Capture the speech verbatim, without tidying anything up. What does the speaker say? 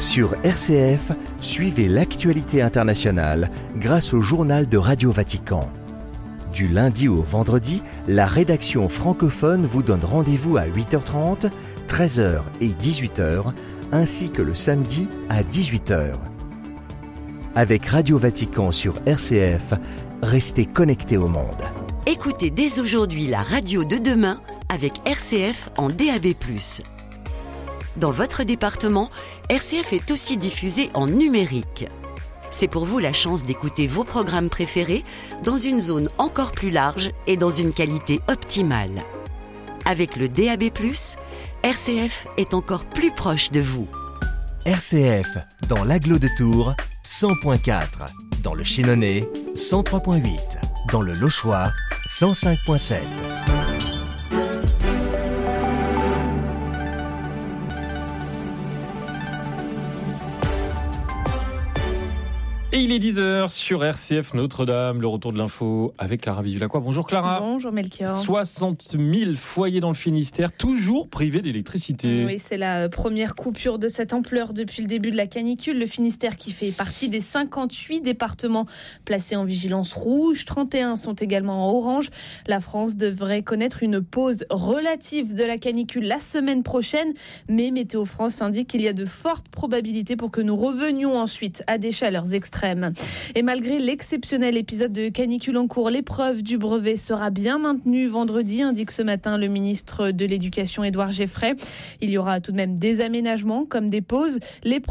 Sur R C F, suivez l'actualité internationale grâce au journal de Radio Vatican. Du lundi au vendredi, la rédaction francophone vous donne rendez-vous à huit heures trente, treize heures et dix-huit heures, ainsi que le samedi à dix-huit heures. Avec Radio Vatican sur R C F, restez connectés au monde. Écoutez dès aujourd'hui la radio de demain avec R C F en D A B plus. Dans votre département, R C F est aussi diffusé en numérique. C'est pour vous la chance d'écouter vos programmes préférés dans une zone encore plus large et dans une qualité optimale. Avec le D A B plus, R C F est encore plus proche de vous. R C F, dans l'Agglo de Tours, cent point quatre. Dans le Chénonais, cent trois point huit. Dans le Lochois, cent cinq point sept. Et il est dix heures sur R C F Notre-Dame, le retour de l'info avec Clara Vivulacqua. Bonjour Clara. Bonjour Melchior. soixante mille foyers dans le Finistère, toujours privés d'électricité. Oui, c'est la première coupure de cette ampleur depuis le début de la canicule. Le Finistère qui fait partie des cinquante-huit départements placés en vigilance rouge. trente et un sont également en orange. La France devrait connaître une pause relative de la canicule la semaine prochaine. Mais Météo France indique qu'il y a de fortes probabilités pour que nous revenions ensuite à des chaleurs extrêmes. Et malgré l'exceptionnel épisode de canicule en cours, l'épreuve du brevet sera bien maintenue vendredi, indique ce matin le ministre de l'Éducation Édouard Geffray. Il y aura tout de même des aménagements comme des pauses. Les